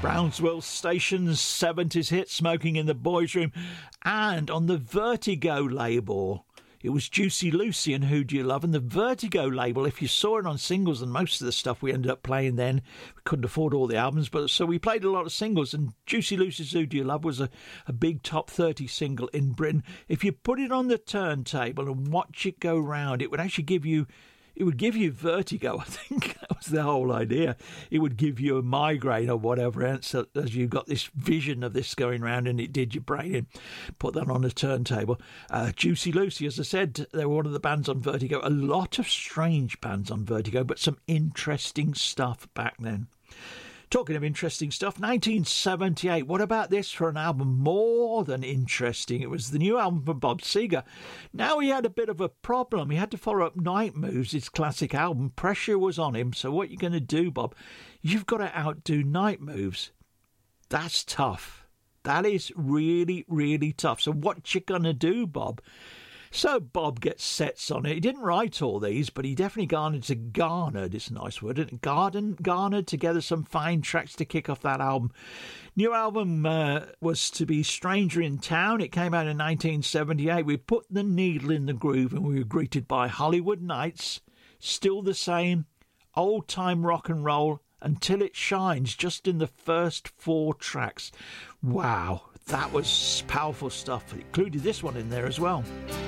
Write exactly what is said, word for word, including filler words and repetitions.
Brownsville Station's seventies hit, Smoking in the Boys' Room, and on the Vertigo label, it was Juicy Lucy and Who Do You Love? And the Vertigo label, if you saw it on singles, and most of the stuff we ended up playing then, we couldn't afford all the albums, but so we played a lot of singles, and Juicy Lucy's Who Do You Love was a, a big top thirty single in Britain. If you put it on the turntable and watch it go round, it would actually give you It would give you vertigo, I think. That was the whole idea. It would give you a migraine or whatever else as you got this vision of this going round, and it did your brain in. Put that on a turntable. Uh, Juicy Lucy, as I said, they were one of the bands on Vertigo. A lot of strange bands on Vertigo, but some interesting stuff back then. Talking of interesting stuff, nineteen seventy-eight. What about this for an album more than interesting? It was the new album from Bob Seger. Now he had a bit of a problem. He had to follow up Night Moves, his classic album. Pressure was on him. So what are you going to do, Bob? You've got to outdo Night Moves. That's tough. That is really, really tough. So what you going to do, Bob? So Bob gets sets on it. He didn't write all these, but he definitely garnered to garnered, it's a nice word, isn't it? Garden, garnered together some fine tracks to kick off that album. New album uh, was to be Stranger in Town. It came out in nineteen seventy-eight. We put the needle in the groove and we were greeted by Hollywood Nights, Still the Same, Old Time Rock and Roll, Until It Shines, just in the first four tracks. Wow, that was powerful stuff. It included this one in there as well.